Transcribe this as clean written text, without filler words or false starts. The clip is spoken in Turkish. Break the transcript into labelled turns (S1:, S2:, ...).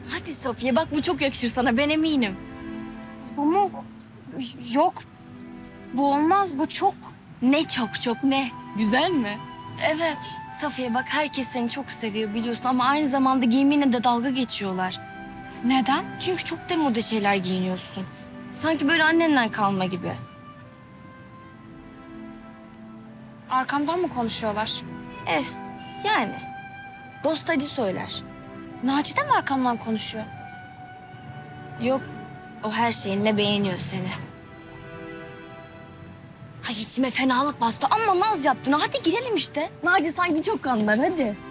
S1: Hadi Safiye bak bu çok yakışır sana ben eminim.
S2: Bu mu? Yok. Bu olmaz. Bu çok...
S1: Ne çok ne? Güzel mi?
S2: Evet.
S1: Safiye bak herkes seni çok seviyor biliyorsun ama aynı zamanda giyimine de dalga geçiyorlar.
S2: Neden?
S1: Çünkü çok demode şeyler giyiniyorsun. Sanki böyle annenden kalma gibi.
S2: Arkamdan mı konuşuyorlar?
S1: Eh yani. Dost acı söyler.
S2: Naci de mi arkamdan konuşuyor?
S1: Yok o her şeyinle beğeniyor seni. Ay içime fenalık bastı ama naz yaptın. Hadi girelim işte. Naci sanki çok anlar hadi.